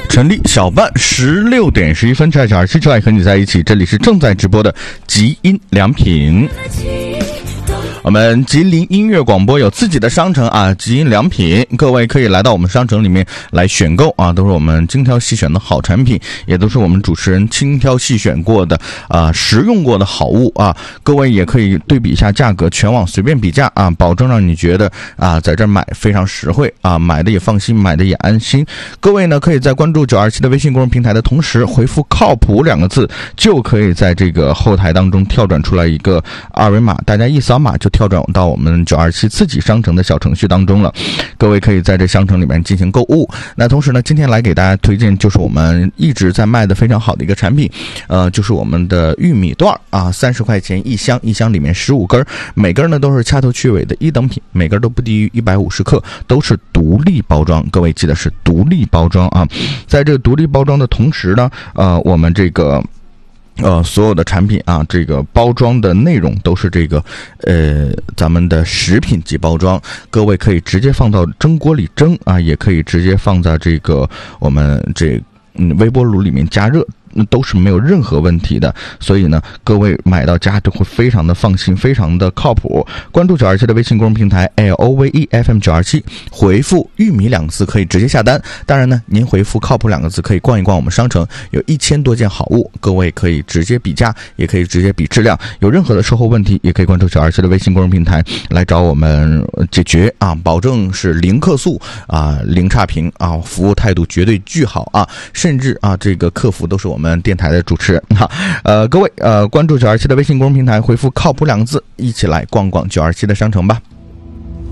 陈立小半16点11分，在927就爱和你在一起，这里是正在直播的极音良品。我们吉林音乐广播有自己的商城啊，极音良品，各位可以来到我们商城里面来选购啊，都是我们精挑细选的好产品，也都是我们主持人精挑细选过的实用过的好物啊。各位也可以对比一下价格，全网随便比价啊，保证让你觉得在这买非常实惠啊，买的也放心，买的也安心。各位呢，可以在关注927的微信公众平台的同时，回复靠谱2个字，就可以在这个后台当中跳转出来一个二维码，大家一扫码就跳转到我们927自己商城的小程序当中了。各位可以在这商城里面进行购物。那同时呢，今天来给大家推荐就是我们一直在卖的非常好的一个产品，就是我们的玉米段啊，30块钱一箱，一箱里面15根，每根呢都是掐头去尾的一等品，每根都不低于150克，都是独立包装。各位记得是独立包装啊。在这个独立包装的同时呢，我们这个所有的产品啊，这个包装的内容都是这个咱们的食品级包装，各位可以直接放到蒸锅里蒸啊，也可以直接放在这个我们微波炉里面加热，都是没有任何问题的。所以呢，各位买到家就会非常的放心，非常的靠谱。关注927的微信公众平台 LOVEFM927，回复玉米2个字可以直接下单。当然呢，您回复靠谱2个字可以逛一逛我们商城，有1000多件好物，各位可以直接比价，也可以直接比质量。有任何的售后问题，也可以关注927的微信公众平台来找我们解决啊，保证是零客诉啊，零差评啊，服务态度绝对巨好啊，甚至啊这个客服都是我们电台的主持人哈。各位关注927的微信公众平台，回复靠谱2个字，一起来逛逛927的商城吧。